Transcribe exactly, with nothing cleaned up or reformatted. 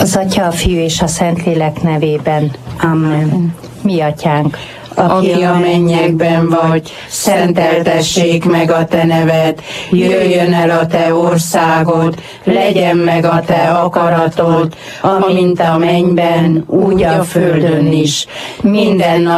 Az Atya, a Fiú és a Szentlélek nevében. Amen. Mi atyánk, Aki a mennyekben vagy, szenteltessék meg a te neved, jöjjön el a te országod, legyen meg a te akaratod, amint a mennyben, úgy a földön is. Minden nap